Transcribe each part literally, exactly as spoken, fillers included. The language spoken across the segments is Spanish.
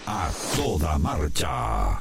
A toda marcha.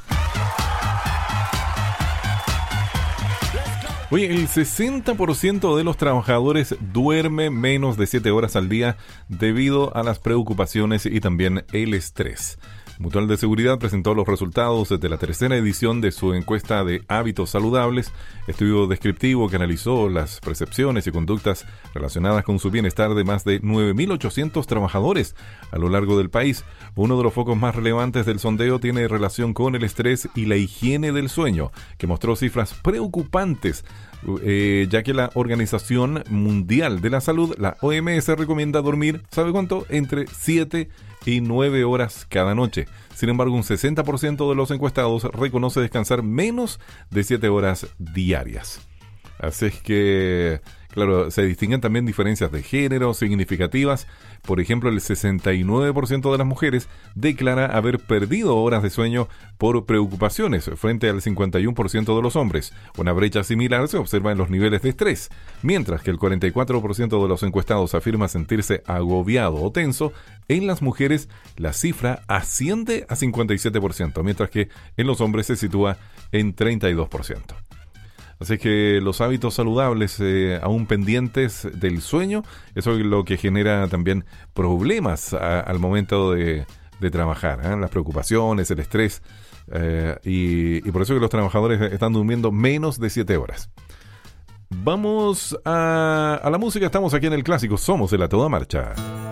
Oye, el sesenta por ciento de los trabajadores duerme menos de siete horas al día debido a las preocupaciones y también el estrés. Mutual de Seguridad presentó los resultados de la tercera edición de su encuesta de hábitos saludables, estudio descriptivo que analizó las percepciones y conductas relacionadas con su bienestar de más de nueve mil ochocientos trabajadores a lo largo del país. Uno de los focos más relevantes del sondeo tiene relación con el estrés y la higiene del sueño, que mostró cifras preocupantes, eh, ya que la Organización Mundial de la Salud, la O M S, recomienda dormir, ¿sabe cuánto? Entre siete y nueve horas cada noche. Sin embargo, un sesenta por ciento de los encuestados reconoce descansar menos de siete horas diarias. Así es que, claro, se distinguen también diferencias de género significativas. Por ejemplo, el sesenta y nueve por ciento de las mujeres declara haber perdido horas de sueño por preocupaciones, frente al cincuenta y uno por ciento de los hombres. Una brecha similar se observa en los niveles de estrés, mientras que el cuarenta y cuatro por ciento de los encuestados afirma sentirse agobiado o tenso. En las mujeres, la cifra asciende a cincuenta y siete por ciento, mientras que en los hombres se sitúa en treinta y dos por ciento. Así que los hábitos saludables eh, aún pendientes del sueño, eso es lo que genera también problemas a, al momento de, de trabajar, ¿eh? Las preocupaciones, el estrés, eh, y, y por eso que los trabajadores están durmiendo menos de siete horas. Vamos a, a la música, estamos aquí en el clásico, somos de la Toda Marcha.